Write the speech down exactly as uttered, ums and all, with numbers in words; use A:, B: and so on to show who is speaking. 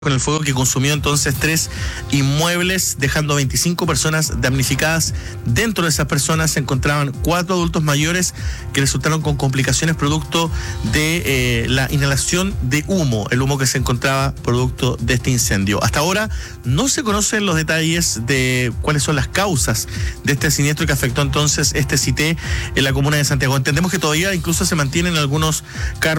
A: con el fuego que consumió entonces tres inmuebles, dejando veinticinco personas damnificadas. Dentro de esas personas se encontraban cuatro adultos mayores que resultaron con complicaciones producto de eh, la inhalación de humo, el humo que se encontraba producto de este incendio. Hasta ahora no se conocen los detalles de cuáles son las causas de este siniestro que afectó entonces este C I T E en la comuna de Santiago. Entendemos que todavía incluso se mantienen algunos carros